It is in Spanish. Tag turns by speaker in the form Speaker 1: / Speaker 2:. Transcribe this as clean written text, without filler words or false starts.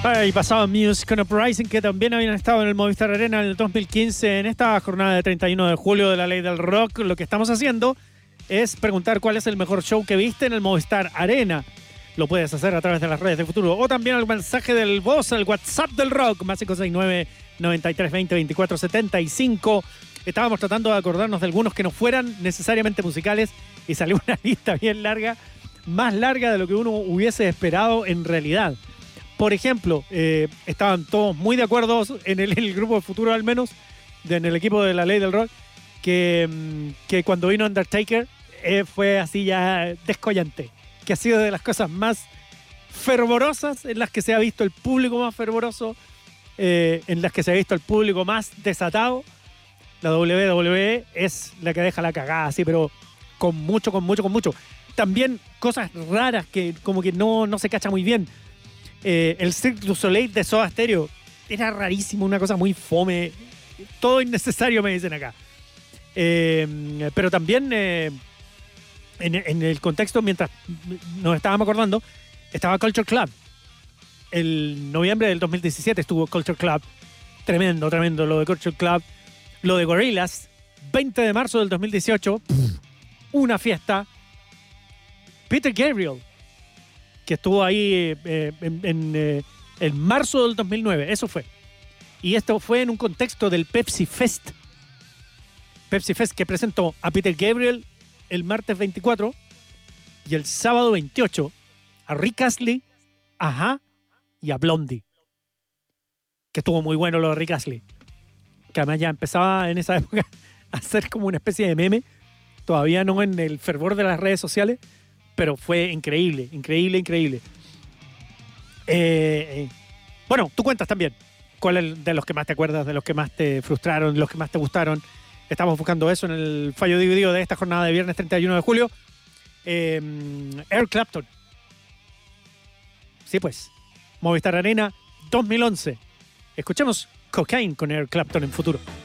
Speaker 1: Y pasaba Muse con Uprising, que también habían estado en el Movistar Arena en el 2015. En esta jornada de 31 de julio de la Ley del Rock, lo que estamos haciendo es preguntar cuál es el mejor show que viste en el Movistar Arena. Lo puedes hacer a través de las redes de Futuro o también al mensaje del voz, al WhatsApp del rock, más 569-9320-2475. Estábamos tratando de acordarnos de algunos que no fueran necesariamente musicales y salió una lista bien larga, más larga de lo que uno hubiese esperado en realidad. Por ejemplo, estaban todos muy de acuerdo en el grupo de Futuro, al menos, en el equipo de la Ley del Rock, que cuando vino Undertaker fue así ya descollante, que ha sido de las cosas más fervorosas en las que se ha visto el público más fervoroso, en las que se ha visto el público más desatado. La WWE es la que deja la cagada, así, pero con mucho. También cosas raras que como que no se cacha muy bien. El Cirque du Soleil de Soda Stereo era rarísimo, una cosa muy fome, todo innecesario, me dicen acá. Pero también en el contexto, mientras nos estábamos acordando, estaba Culture Club. El noviembre del 2017 estuvo Culture Club. Tremendo lo de Culture Club. Lo de Gorillaz, 20 de marzo del 2018, una fiesta. Peter Gabriel, que estuvo ahí en marzo del 2009, eso fue. Y esto fue en un contexto del Pepsi Fest. Pepsi Fest, que presentó a Peter Gabriel el martes 24 y el sábado 28 a Rick Astley, Ajá y a Blondie. Que estuvo muy bueno lo de Rick Astley. Que además ya empezaba en esa época a ser como una especie de meme. Todavía no en el fervor de las redes sociales, pero fue increíble. Bueno, tú cuentas también cuál es de los que más te acuerdas, de los que más te frustraron, de los que más te gustaron. Estamos buscando eso en el fallo dividido de esta jornada de viernes 31 de julio. Eric Clapton. Sí, pues. Movistar Arena 2011. Escuchemos Cocaine con Eric Clapton en Futuro.